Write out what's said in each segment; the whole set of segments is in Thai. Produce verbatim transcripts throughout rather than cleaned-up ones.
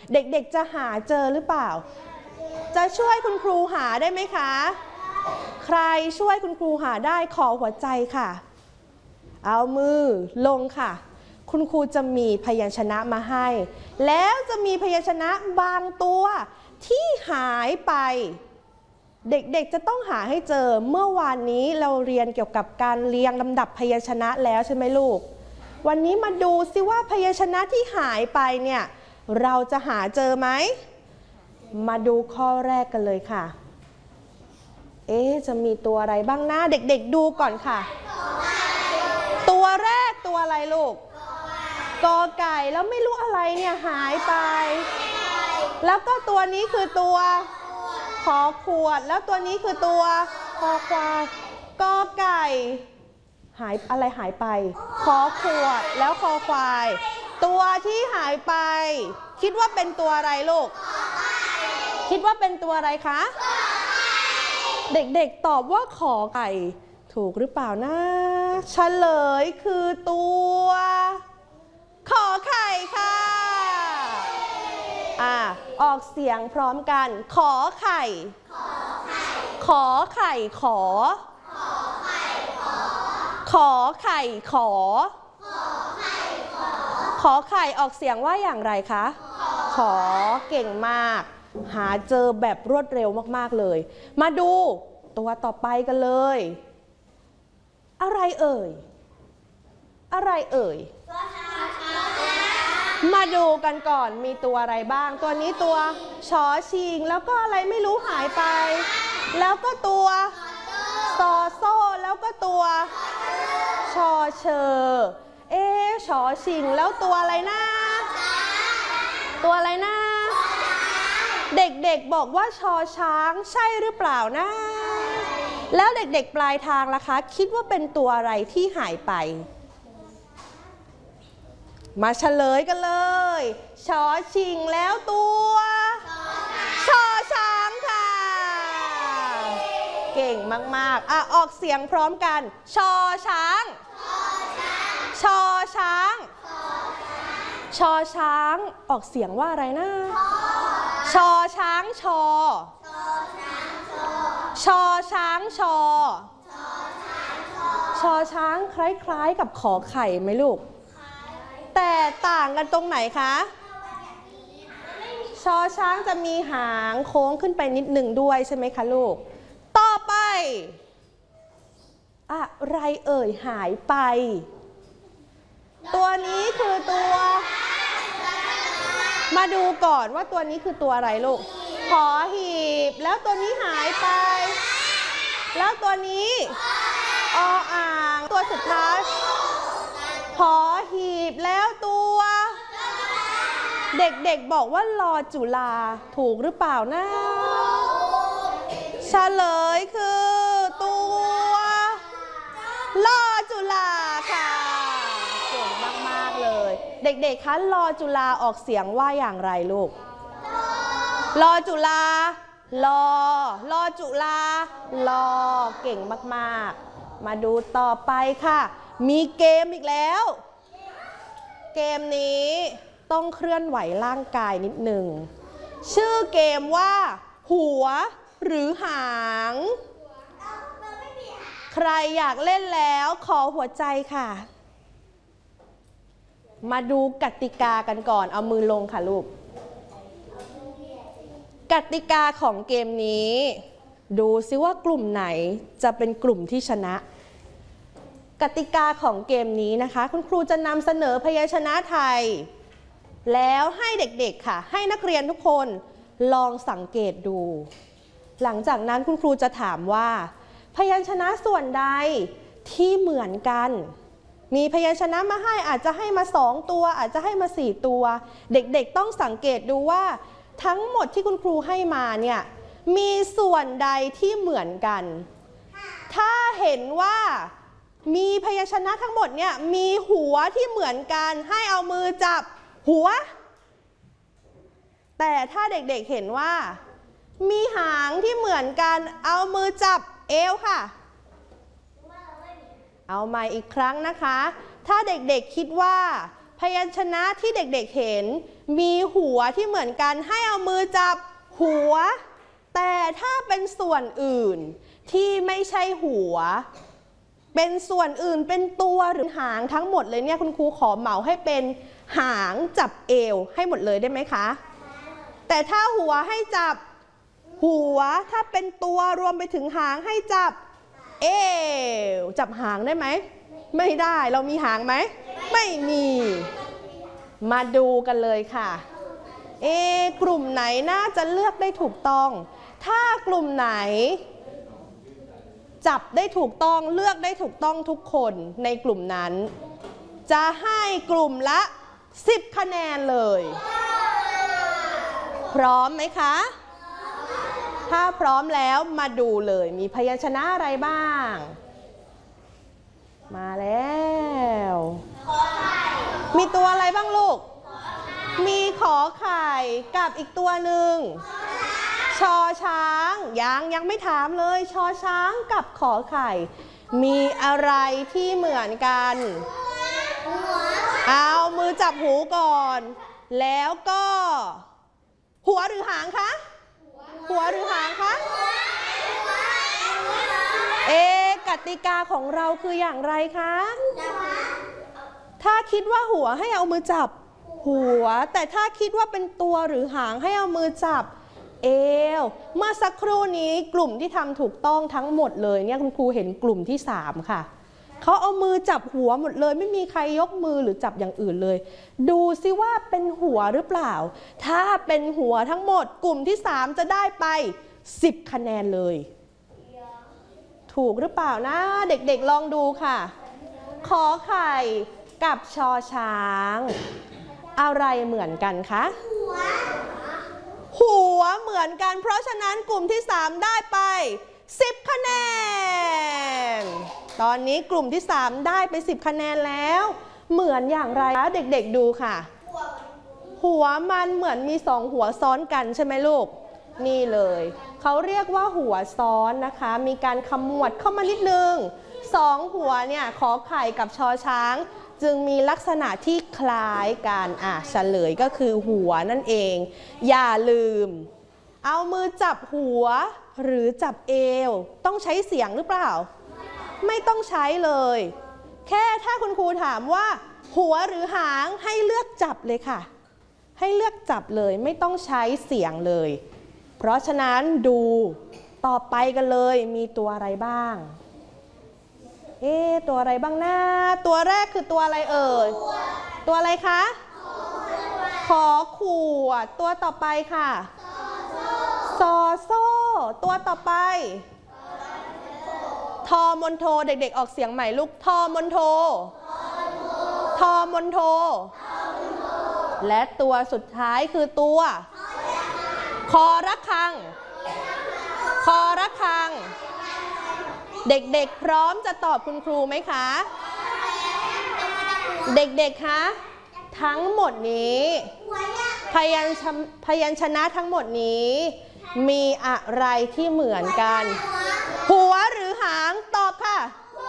เด็กๆจะหาเจอหรือเปล่าจะช่วยคุณครูหาได้ไหมคะใครช่วยคุณครูหาได้ขอหัวใจค่ะเอามือลงค่ะคุณครูจะมีพยัญชนะมาให้แล้วจะมีพยัญชนะบางตัวที่หายไปเด็กๆจะต้องหาให้เจอเมื่อวานนี้เราเรียนเกี่ยวกับการเรียงลำดับพยัญชนะแล้วใช่ไหมลูกวันนี้มาดูซิว่าพยัญชนะที่หายไปเนี่ยเราจะหาเจอไหมมาดูข้อแรกกันเลยค่ะเอ๊ะจะมีตัวอะไรบ้างนะเด็กๆดูก่อนค่ะตัวแรกตัวอะไรลูกกอไก่แล้วไม่รู้อะไรเนี่ยหายไปแล้วก็ตัวนี้คือตัวขอขวดแล้วตัวนี้คือตัวคอควายกอไก่หายอะไรหายไปขอขวดแล้วคอควายตัวที่หายไปคิดว่าเป็นตัวอะไรลูกคิดว่าเป็นตัวอะไรคะเด็กๆตอบว่าขอไก่ถูกหรือเปล่านะเฉลยคือตัวขอไข่ค่ะอ่าออกเสียงพร้อมกันขอไข่ขอไข่ขอขอไข่ขอขอไข่ออกเสียงว่าอย่างไรคะขอเก่งมากหาเจอแบบรวดเร็วมากๆเลยมาดูตัวต่อไปกันเลยอะไรเอ่ยอะไรเอ่ยมาดูกันก่อนมีตัวอะไรบ้างตัวนี้ตัวชอชิงแล้วก็อะไรไม่รู้หายไปแล้วก็ตัวซอโซ่แล้วก็ตัวชอเชอเอ๊ะชอชิงแล้วตัวอะไรนะตัวอะไรนะเด็กๆบอกว่าชอช้างใช่หรือเปล่านะแล้วเด็กๆปลายทางล่ะคะคิดว่าเป็นตัวอะไรที่หายไปมาเฉลยกันเลยชอชิงแล้วตัวชอช้างค่ะเก่งมากๆอ่ะออกเสียงพร้อมกันชอช้างชอช้างชอช้างออกเสียงว่าอะไรนะชอช้างชอชอช้างชอชอช้างคล้ายๆกับขอไข่ไหมลูกแต่ต่างกันตรงไหนคะชอช้างจะมีหางโค้งขึ้นไปนิดหนึ่งด้วยใช่ไหมคะลูกต่อไปอะไรเอ่ยหายไปตัวนี้คือตัวมาดูก่อนว่าตัวนี้คือตัวอะไรลูกขอหีบแล้วตัวนี้หายไปแล้วตัวนี้ออ่างตัวสุดท้ายขอหีบแล้วตัวเด็กๆบอกว่ารอจุฬาถูกหรือเปล่านะเฉลยคือตัวรอจุฬาค่ะเก่งมากๆเลยเด็กๆคะรอจุฬาออกเสียงว่าอย่างไรลูกรอจุฬารอรอจุฬารอเก่งมากๆมาดูต่อไปค่ะมีเกมอีกแล้วเกมนี้ต้องเคลื่อนไหวร่างกายนิดหนึ่งชื่อเกมว่าหัวหรือหางใครอยากเล่นแล้วขอหัวใจค่ะมาดูกติกากันก่อนเอามือลงค่ะลูกกติกาของเกมนี้ดูซิว่ากลุ่มไหนจะเป็นกลุ่มที่ชนะกติกาของเกมนี้นะคะคุณครูจะนำเสนอพยัญชนะไทยแล้วให้เด็กๆค่ะให้นักเรียนทุกคนลองสังเกตดูหลังจากนั้นคุณครูจะถามว่าพยัญชนะส่วนใดที่เหมือนกันมีพยัญชนะมาให้อาจจะให้มาสองตัวอาจจะให้มาสี่ตัวเด็กๆต้องสังเกตดูว่าทั้งหมดที่คุณครูให้มาเนี่ยมีส่วนใดที่เหมือนกันถ้าเห็นว่ามีพยัญชนะทั้งหมดเนี่ยมีหัวที่เหมือนกันให้เอามือจับหัวแต่ถ้าเด็กๆเห็นว่ามีหางที่เหมือนกันเอามือจับเอวค่ะเอาใหม่อีกครั้งนะคะถ้าเด็กๆคิดว่าพยัญชนะที่เด็กๆเห็นมีหัวที่เหมือนกันให้เอามือจับหัวแต่ถ้าเป็นส่วนอื่นที่ไม่ใช่หัวเป็นส่วนอื่นเป็นตัวหรือหางทั้งหมดเลยเนี่ยคุณครูขอเหมาให้เป็นหางจับเอวให้หมดเลยได้ไหมคะแต่ถ้าหัวให้จับหัวถ้าเป็นตัวรวมไปถึงหางให้จับเอวจับหางได้ไหมไม่ได้เรามีหางไหมไม่มีมาดูกันเลยค่ะเอกลุ่มไหนน่าจะเลือกได้ถูกต้องถ้ากลุ่มไหนจับได้ถูกต้องเลือกได้ถูกต้องทุกคนในกลุ่มนั้นจะให้กลุ่มละสิบคะแนนเลยพร้อมไหมคะถ้าพร้อมแล้วมาดูเลยมีพยัญชนะอะไรบ้างมาแล้วมีตัวอะไรบ้างลูกมีขอไข่กับอีกตัวหนึ่งชอช้างยังยังไม่ถามเลยชอช้างกับขอไข่มีอะไรที่เหมือนกันเอามือจับหูก่อนแล้วก็หัวหรือหางคะหัวหรือหางคะเอกติกาของเราคืออย่างไรคะถ้าคิดว่าหัวให้เอามือจับหัวแต่ถ้าคิดว่าเป็นตัวหรือหางให้เอามือจับเอวเมื่อสักครู่นี้กลุ่มที่ทำถูกต้องทั้งหมดเลยเนี่ยคุณครูเห็นกลุ่มที่สามค่ะเขาเอามือจับหัวหมดเลยไม่มีใครยกมือหรือจับอย่างอื่นเลยดูซิว่าเป็นหัวหรือเปล่าถ้าเป็นหัวทั้งหมดกลุ่มที่สามจะได้ไปสิบคะแนนเลยถูกหรือเปล่านะเด็กๆลองดูค่ะขอไข่กับชอช้างอะไรเหมือนกันคะหัวเหมือนกันเพราะฉะนั้นกลุ่มที่สามได้ไปสิบคะแนนตอนนี้กลุ่มที่สามได้ไปสิบคะแนนแล้วเหมือนอย่างไรคะเด็กๆดูค่ะหัวมันเหมือนมีสองหัวซ้อนกันใช่ไหมลูกนี่เลยเขาเรียกว่าหัวซ้อนนะคะมีการขมวดเข้ามานิดนึงสองหัวเนี่ยขอไข่กับชอช้างจึงมีลักษณะที่คล้ายกันอ่ะเฉลยก็คือหัวนั่นเองอย่าลืมเอามือจับหัวหรือจับเอวต้องใช้เสียงหรือเปล่าไม่ต้องใช้เลยแค่ถ้าคุณครูถามว่าหัวหรือหางให้เลือกจับเลยค่ะให้เลือกจับเลยไม่ต้องใช้เสียงเลยเพราะฉะนั้นดูต่อไปกันเลยมีตัวอะไรบ้างเอ๊ะตัวอะไรบ้างนะตัวแรกคือตัวอะไรเอ่ยตัวอะไรคะขอขวดตัวต่อไปค่ะซอโซ่ตัวต่อไปทอมนโทเด็กๆออกเสียงใหม่ลูกทอมนโททอมนโทและตัวสุดท้ายคือตัวคอระฆังคอระฆังเด็กๆพร้อมจะตอบคุณครูไหมคะเด็กๆคะทั้งหมดนี้พยัญชนะพยัญชนะทั้งหมดนี้มีอะไรที่เหมือนกันหัวหรือหางตอบค่ะ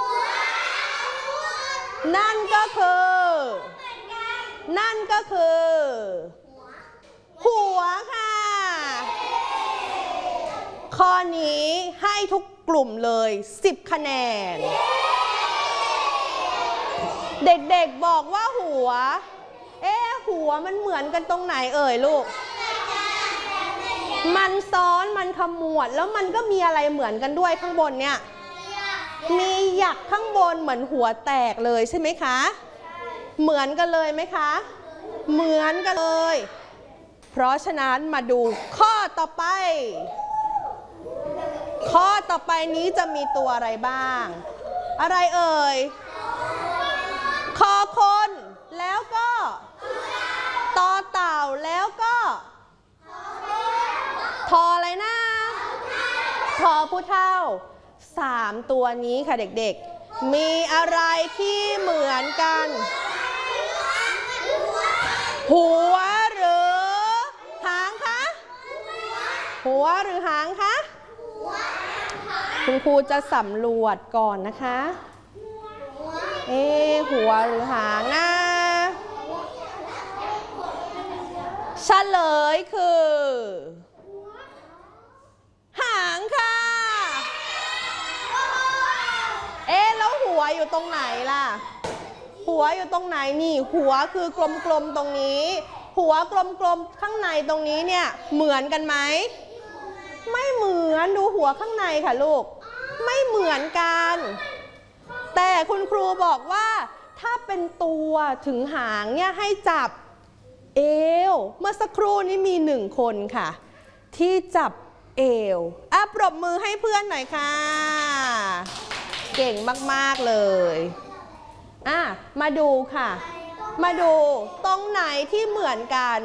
นั่นก็คือนั่นก็คือหัวค่ะข้อนี้ให้ทุกกลุ่มเลยสิบคะแนนเด็กๆบอกว่าหัวเอ๊ะหัวมันเหมือนกันตรงไหนเอ่ยลูกมันซ้อนมันขมวดแล้วมันก็มีอะไรเหมือนกันด้วยข้างบนเนี่ยมีหยักข้างบนเหมือนหัวแตกเลยใช่ไหมคะเหมือนกันเลยไหมคะเหมือนกันเลยเพราะฉะนั้นมาดูข้อต่อไปข้อต่อไปนี้จะมีตัวอะไรบ้างอะไรเอ่ยคอคนแล้วก็ต่อเต่าแล้วก็ทออะไรนะทอผู้เฒ่าสามตัวนี้ค่ะเด็กๆมีอะไรที่เหมือนกันหัวหรือหางคะหัวหรือหางคะคุณครูจะสำรวจก่อนนะคะเอ๊ะหัวหรือหางนะเฉลยคือหางค่ะเอ๊ะแล้วหัวอยู่ตรงไหนล่ะหัวอยู่ตรงไหนนี่หัวคือกลมๆตรงนี้หัวกลมๆข้างในตรงนี้เนี่ยเหมือนกันไหมไม่เหมือนดูหัวข้างในค่ะลูกไม่เหมือนกันแต่คุณครูบอกว่าถ้าเป็นตัวถึงหางเนี่ยให้จับเอวเมื่อสักครู่นี้มีหนึ่งคนค่ะที่จับเอวอ่ะปรบมือให้เพื่อนหน่อยค่ะเก่งมากๆเลยอ่ะมาดูค่ะมาดูตรงไหนที่เหมือนกัน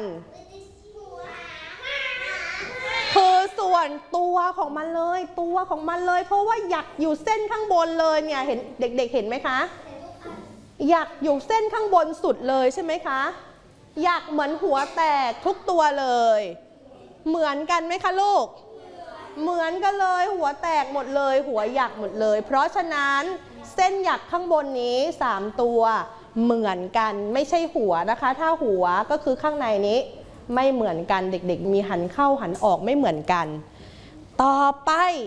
คือส่วนตัวของมันเลยตัวของมันเลยเพราะว่าอยากอยู่เส้นข้างบนเลยเนี่ยเห็นเด็กๆเห็นไหมคะอยากอยู่เส้นข้างบนสุดเลยใช่ไหมคะอยากเหมือนหัวแตกทุกตัวเลยเหมือนกันไหมคะลูกเหมือนกันเลยหัวแตกหมดเลยหัวหยักหมดเลยเพราะฉะนั้นเส้นหยักข้างบนนี้สามตัวเหมือนกันไม่ใช่หัวนะคะถ้าหัวก็คือข้างในนี้ไม่เหมือนกันเด็กๆมีหันเข้าหันออกไม่เหมือนกันต่อไป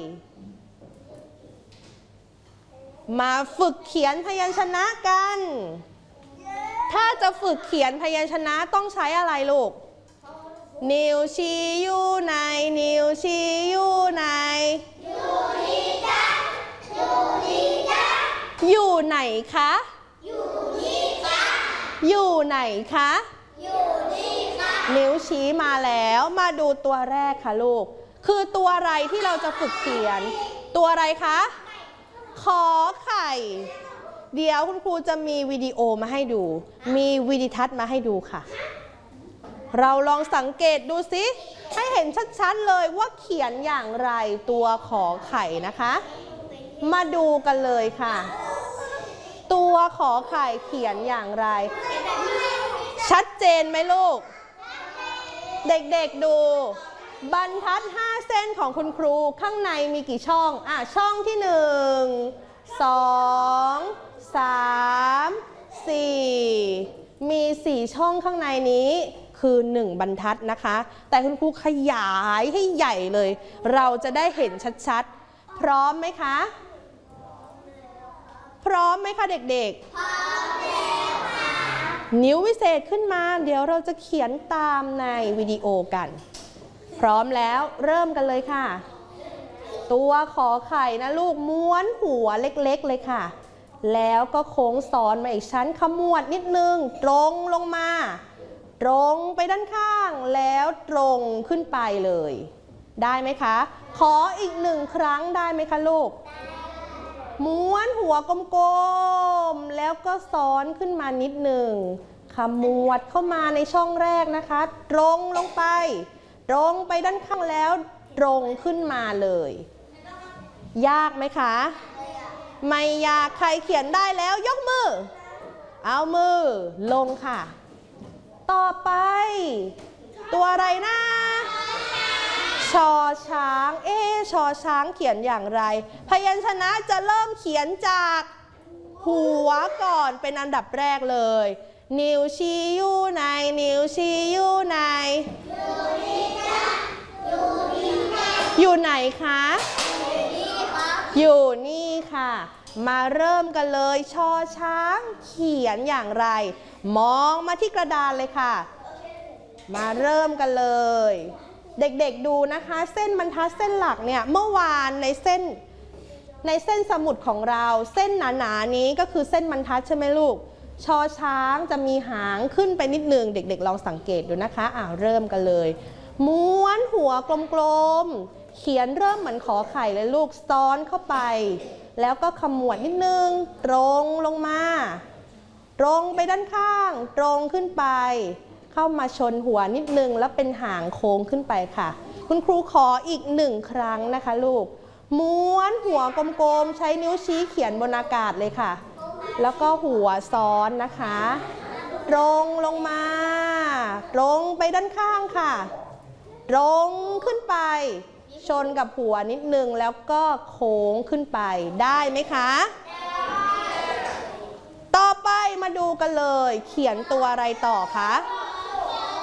มาฝึกเขียนพยัญชนะกันถ้าจะฝึกเขียนพยัญชนะต้องใช้อะไรลูกนิ้วชี้อยู่ไหนนิ้วชี้อยู่ไหนอยู่นี่จ้ะอยู่นี่จ้ะอยู่ไหนคะอยู่นี่จ้ะอยู่ไหนคะอยู่นี่ค่ะนิ้วชี้มาแล้วมาดูตัวแรกค่ะลูกคือตัวอะไรที่เราจะฝึกเขียนตัวอะไรคะขอไข่เดี๋ยวคุณครูจะมีวิดีโอมาให้ดูมีวิดีทัศน์มาให้ดูค่ะเราลองสังเกตดูสิให้เห็นชัดๆเลยว่าเขียนอย่างไรตัวขอไข่นะคะมาดูกันเลยค่ะตัวขอไข่เขียนอย่างไรชัดเจนไหมลูกเด็กๆดูบรรทัดห้าเส้นของคุณครูข้างในมีกี่ช่องอ่ะช่องที่หนึ่งสองสามสี่มีสี่ช่องข้างในนี้คือหนึ่งบรรทัดนะคะแต่คุณครูขยายให้ใหญ่เลยเราจะได้เห็นชัดๆพร้อมไหมคะพร้อมไหมคะเด็กๆพร้อมแล้วค่ะนิ้ววิเศษขึ้นมาเดี๋ยวเราจะเขียนตามในวิดีโอกันพร้อมแล้วเริ่มกันเลยค่ะตัวขอไข่นะลูกม้วนหัวเล็กๆเลยค่ะแล้วก็โค้งซ้อนมาอีกชั้นขมวดนิดนึงตรงลงมาตรงไปด้านข้างแล้วตรงขึ้นไปเลยได้ไหมคะขออีกหนึ่งครั้งได้ไหมคะลูกม้วนหัวกลมๆแล้วก็ซ้อนขึ้นมานิดหนึ่งขมวดเข้ามาในช่องแรกนะคะตรงลงไปตรงไปด้านข้างแล้วตรงขึ้นมาเลยยากไหมคะไม่ยากใครเขียนได้แล้วยกมือเอามือลงค่ะต่อไปตัวอะไรนะชอช้างเอ๊ะชอช้างเขียนอย่างไรพยัญชนะจะเริ่มเขียนจากหัวก่อนเป็นอันดับแรกเลยนิ้วชี้อยู่ไหนนิ้วชี้อยู่ไหนอยู่นี่จ้ะอยู่นี่ค่ะอยู่ไหนคะอยู่นี่ค่ะอยู่นี่ค่ะมาเริ่มกันเลยชอช้างเขียนอย่างไรมองมาที่กระดานเลยค่ะมาเริ่มกันเลยเด็กๆดูนะคะเส้นบรรทัดเส้นหลักเนี่ยเมื่อวานในเส้นในเส้นสมุดของเราเส้นหนาๆนี้ก็คือเส้นบรรทัดใช่ไหมลูกชอช้างจะมีหางขึ้นไปนิดนึงเด็กๆลองสังเกตดูนะคะอ่าเริ่มกันเลยม้วนหัวกลมๆเขียนเริ่มเหมือนขอไข่เลยลูกซ้อนเข้าไปแล้วก็ขมวดนิดนึงตรงลงมาตรงไปด้านข้างตรงขึ้นไปเข้ามาชนหัวนิดนึงแล้วเป็นหางโค้งขึ้นไปค่ะคุณครูขออีกหนึ่งครั้งนะคะลูกม้วนหัวกลมๆใช้นิ้วชี้เขียนบนอากาศเลยค่ะแล้วก็หัวซ้อนนะคะตรงลงมาตรงไปด้านข้างค่ะตรงขึ้นไปชนกับหัวนิดนึงแล้วก็โค้งขึ้นไปได้ไหมคะต่อไปมาดูกันเลยเขียนตัวอะไรต่อคะ